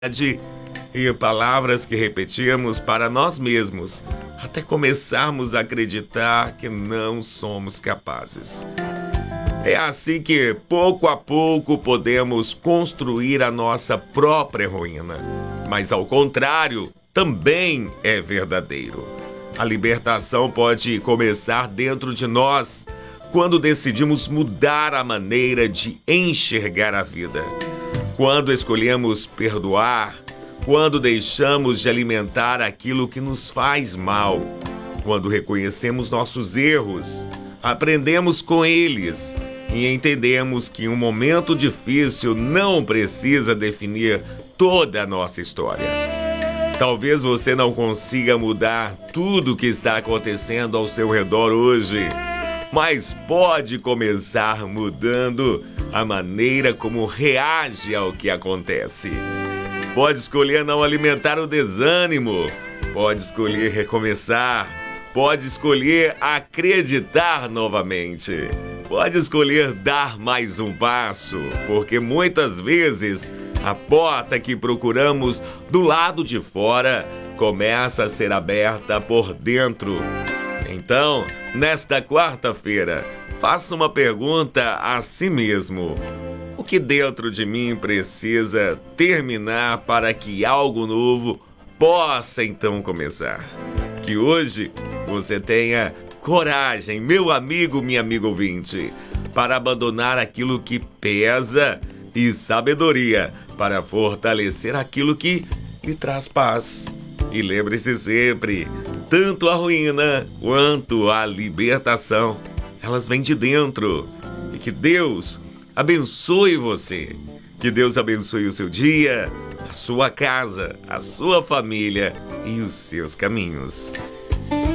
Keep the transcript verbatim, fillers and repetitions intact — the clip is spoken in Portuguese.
e palavras que repetimos para nós mesmos, até começarmos a acreditar que não somos capazes. É assim que, pouco a pouco, podemos construir a nossa própria ruína. Mas, ao contrário, também é verdadeiro. A libertação pode começar dentro de nós, quando decidimos mudar a maneira de enxergar a vida. Quando escolhemos perdoar, quando deixamos de alimentar aquilo que nos faz mal, quando reconhecemos nossos erros, aprendemos com eles e entendemos que um momento difícil não precisa definir toda a nossa história. Talvez você não consiga mudar tudo o que está acontecendo ao seu redor hoje, mas pode começar mudando a maneira como reage ao que acontece. Pode escolher não alimentar o desânimo, pode escolher recomeçar, pode escolher acreditar novamente, pode escolher dar mais um passo, porque muitas vezes a porta que procuramos do lado de fora começa a ser aberta por dentro. Então, nesta quarta-feira, faça uma pergunta a si mesmo. O que dentro de mim precisa terminar para que algo novo possa então começar? Que hoje você tenha coragem, meu amigo, minha amiga ouvinte, para abandonar aquilo que pesa e sabedoria para fortalecer aquilo que lhe traz paz. E lembre-se sempre, tanto a ruína quanto a libertação, elas vêm de dentro. E que Deus abençoe você. Que Deus abençoe o seu dia, a sua casa, a sua família e os seus caminhos.